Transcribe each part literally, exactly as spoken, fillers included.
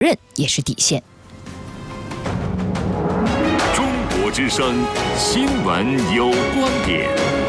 任也是底线。 中国之声新闻有观点。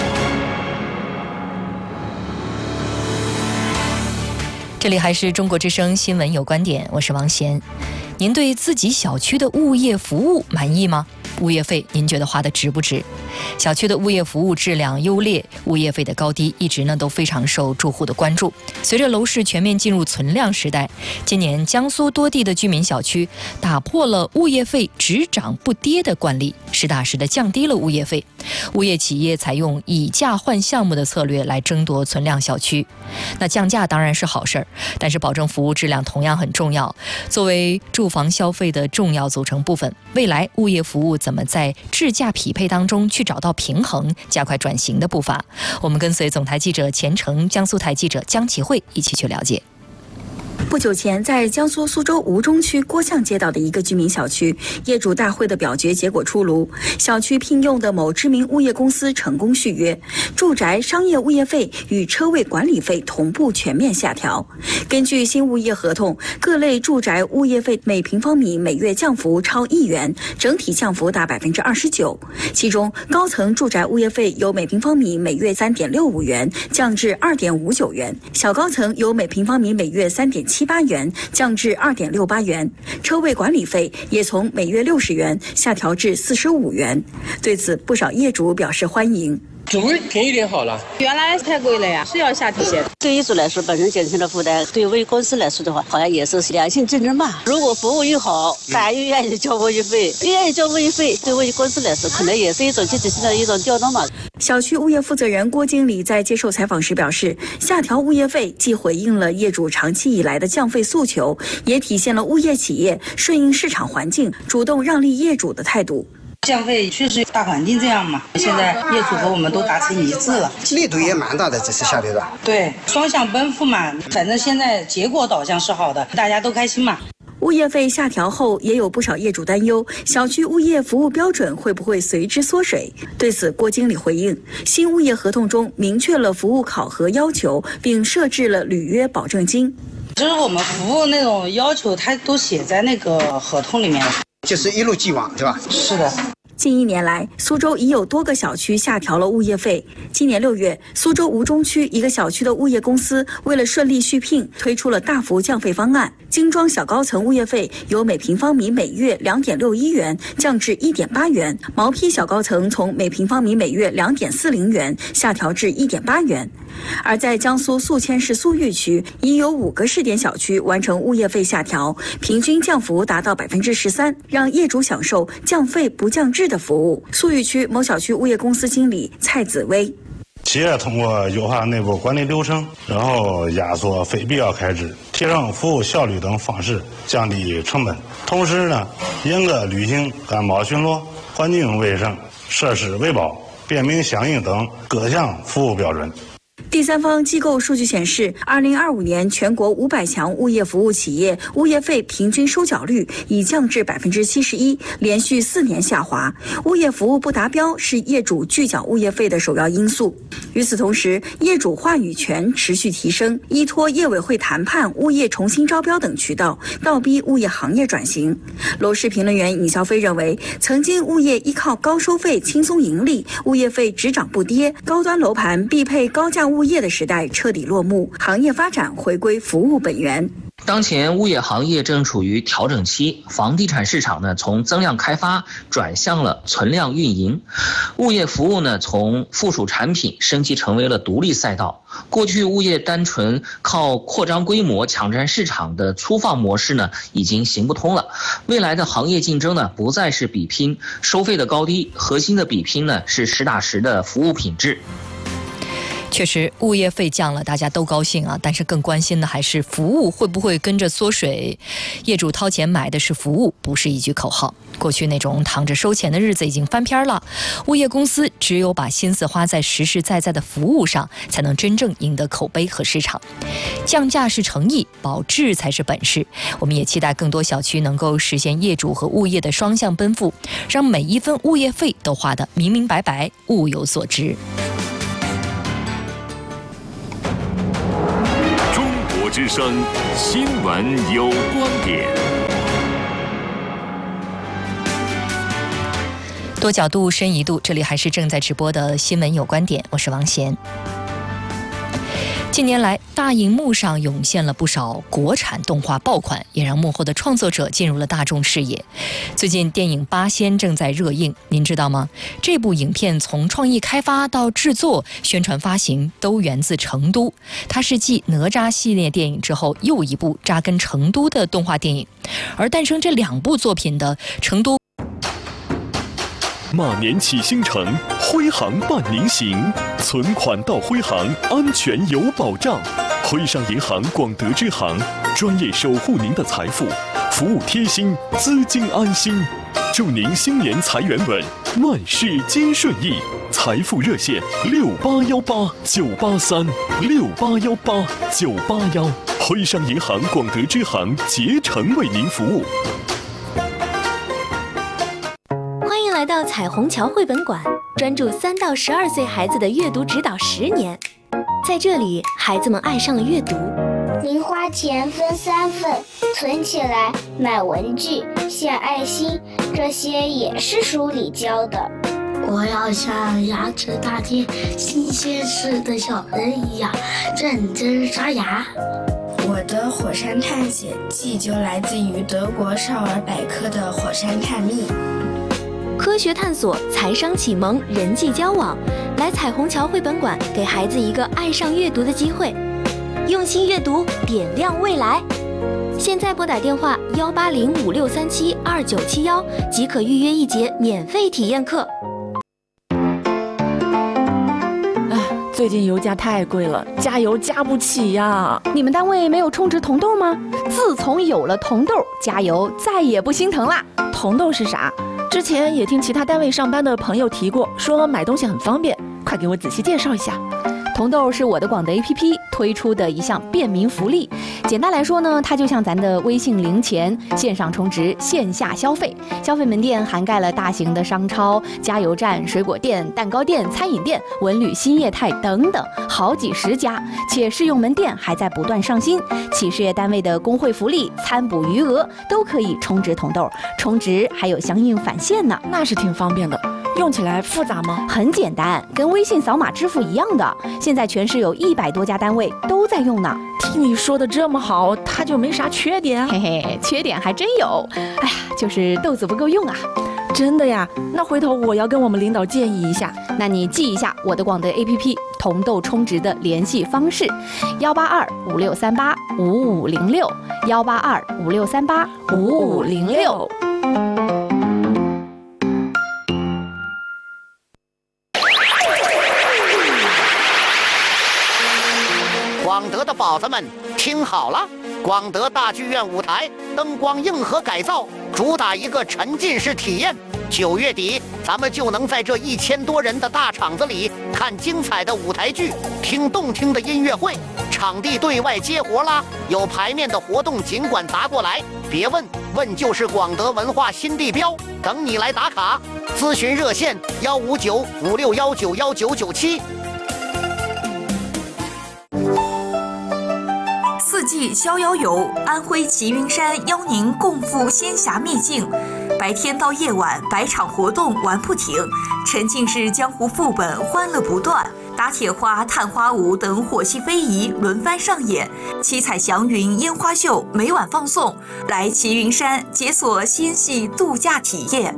这里还是中国之声新闻有观点，我是王贤。您对自己小区的物业服务满意吗？物业费您觉得花的值不值？小区的物业服务质量优劣，物业费的高低一直呢都非常受住户的关注。随着楼市全面进入存量时代，今年江苏多地的居民小区打破了物业费只涨不跌的惯例，实打实的降低了物业费。物业企业采用以价换项目的策略来争夺存量小区。那降价当然是好事儿，但是保证服务质量同样很重要。作为住房消费的重要组成部分，未来物业服务怎么在质价匹配当中去找到平衡，加快转型的步伐？我们跟随总台记者钱程、江苏台记者江启慧一起去了解。 不久前，在江苏苏州吴中区郭巷街道的一个居民小区，业主大会的表决结果出炉，小区聘用的某知名物业公司成功续约，住宅商业物业费与车位管理费同步全面下调。根据新物业合同，各类住宅物业费每平方米每月降幅超一元，整体降幅达百分之二十九。其中，高层住宅物业费由每平方米每月三点六五元降至二点五九元，小高层由每平方米每月三点七八元降至二点六八元，车位管理费也从每月六十元下调至四十五元。对此，不少业主表示欢迎。 总归便宜点好了， 原来太贵了呀，是要下调些。 对业主来说，本身减轻了负担；对为公司来说的话，好像也是良性竞争吧。如果服务又好，大家又愿意交物业费，又愿意交物业费，对为公司来说，可能也是一种积极性的一种调动嘛。 小区物业负责人郭经理在接受采访时表示，下调物业费既回应了业主长期以来的降费诉求，也体现了物业企业顺应市场环境、主动让利业主的态度。 降费确实大环境这样嘛，现在业主和我们都达成一致了， 力度也蛮大的，这次下调的。 对，双向奔赴嘛，反正现在结果导向是好的，大家都开心嘛。 物业费下调后，也有不少业主担忧，小区物业服务标准会不会随之缩水？对此，郭经理回应，新物业合同中明确了服务考核要求，并设置了履约保证金。 就是我们服务那种要求，它都写在那个合同里面了。 就是一路既往，对吧？ 是的。 近一年来，苏州已有多个小区下调了物业费。今年六月，苏州吴中区一个小区的物业公司为了顺利续聘，推出了大幅降费方案。精装小高层物业费由每平方米每月两点六一元降至一点八元，毛坯小高层从每平方米每月两点四零元下调至一点八元。而在江苏宿迁市苏玉区，已有五个试点小区完成物业费下调，平均降幅达到百分之十三，让业主享受降费不降质的服务。苏玉区某小区物业公司经理蔡子威。 企业通过优化内部管理流程，然后压缩非必要开支，提升服务效率等方式降低成本。同时呢，严格履行安保巡逻、环境卫生、设施维保、便民响应等各项服务标准。 第三方机构数据显示，二零二五年全国五百强物业服务企业物业费平均收缴率已降至百分之七十一，连续四年下滑。物业服务不达标是业主拒缴物业费的首要因素。与此同时，业主话语权持续提升，依托业委会谈判、物业重新招标等渠道，倒逼物业行业转型。楼市评论员尹肖飞认为，曾经物业依靠高收费轻松盈利，物业费只涨不跌，高端楼盘必配高价物业的时代彻底落幕，行业发展回归服务本源。 当前物业行业正处于调整期，房地产市场呢从增量开发转向了存量运营，物业服务呢从附属产品升级成为了独立赛道。过去物业单纯靠扩张规模抢占市场的粗放模式呢已经行不通了，未来的行业竞争呢不再是比拼收费的高低，核心的比拼呢是实打实的服务品质。 确实，物业费降了，大家都高兴啊，但是更关心的还是服务会不会跟着缩水。业主掏钱买的是服务，不是一句口号。过去那种躺着收钱的日子已经翻篇了，物业公司只有把心思花在实实在在的服务上，才能真正赢得口碑和市场。降价是诚意，保质才是本事。我们也期待更多小区能够实现业主和物业的双向奔赴，让每一分物业费都花得明明白白，物有所值。 中国之声新闻有观点。 多角度深一度，这里还是正在直播的新闻有观点，我是王贤。近年来，大荧幕上涌现了不少国产动画爆款，也让幕后的创作者进入了大众视野。最近电影《八仙》正在热映，您知道吗？这部影片从创意开发到制作、宣传发行都源自成都，它是继哪吒系列电影之后又一部扎根成都的动画电影。而诞生这两部作品的成都马年启星城，徽行伴您行，存款到徽行，安全有保障。徽商银行广德支行，专业守护您的财富，服务贴心，资金安心。祝您新年财源稳，万事皆顺意。财富热线六八幺八九八三六八幺八九八幺，徽商银行广德支行竭诚为您服务。 欢迎来到彩虹桥绘本馆，专注三到十二岁孩子的阅读指导十年。在这里，孩子们爱上了阅读。 零花钱分三份，存起来买文具、献爱心，这些也是书里教的。 我要像牙齿大贴、新鲜事的小人一样认真刷牙。 我的火山探险记就来自于德国少儿百科的《火山探秘》。 科学探索、财商启蒙、人际交往，来彩虹桥绘本馆，给孩子一个爱上阅读的机会。用心阅读，点亮未来。现在拨打电话幺八零五六三七二九七幺，即可预约一节免费体验课。 最近油价太贵了，加油加不起呀！ 你们单位没有充值铜豆吗？自从有了铜豆，加油再也不心疼啦。 铜豆是啥？之前也听其他单位上班的朋友提过，说买东西很方便，快给我仔细介绍一下。 铜豆是我的广德 A P P 推出的一项便民福利。简单来说呢，它就像咱的微信零钱，线上充值，线下消费。消费门店涵盖了大型的商超、加油站、水果店、蛋糕店、餐饮店、文旅新业态等等，好几十家。且试用门店还在不断上新，企事业单位的工会福利、参补余额都可以充值铜豆，充值还有相应返现呢。 那是挺方便的。用起来复杂吗？ 很简单，跟微信扫码支付一样的。现在全市有一百多家单位都在用呢。 听你说的这么好，它就没啥缺点？ 嘿嘿，缺点还真有。哎呀，就是豆子不够用啊。 真的呀？那回头我要跟我们领导建议一下。 那你记一下我的广德 A P P 铜豆充值的联系方式：幺八二五六三八五五零六，幺八二五六三八五五零六。 广德的宝子们听好了，广德大剧院舞台灯光硬核改造，主打一个沉浸式体验。九月底，咱们就能在这一千多人的大场子里看精彩的舞台剧，听动听的音乐会。场地对外接活啦，有排面的活动尽管砸过来，别问，问就是广德文化新地标，等你来打卡。咨询热线幺五九五六幺九幺九九七。 四季逍遥游，安徽齐云山邀您共赴仙侠秘境，白天到夜晚百场活动玩不停，沉浸式江湖副本欢乐不断，打铁花、探花舞等火系非遗轮番上演，七彩祥云烟花秀每晚放送，来齐云山解锁仙系度假体验。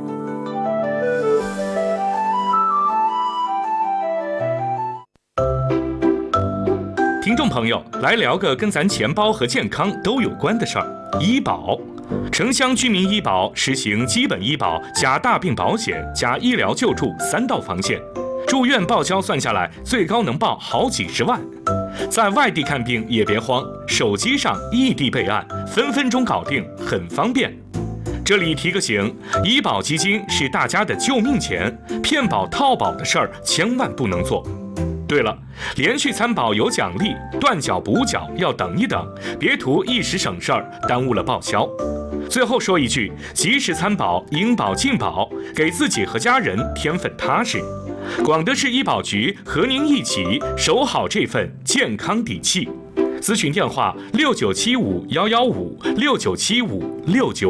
听众朋友，来聊个跟咱钱包和健康都有关的事儿——医保。城乡居民医保实行基本医保加大病保险加医疗救助三道防线，住院报销算下来最高能报好几十万。在外地看病也别慌，手机上异地备案，分分钟搞定，很方便。这里提个醒，医保基金是大家的救命钱，骗保套保的事儿千万不能做。对了，连续参保有奖励，断缴补缴要等一等，别图一时省事儿，耽误了报销。最后说一句，及时参保，应保尽保，给自己和家人添份踏实。广德市医保局和您一起守好这份健康底气。咨询电话六九七五幺幺五六九七五六九。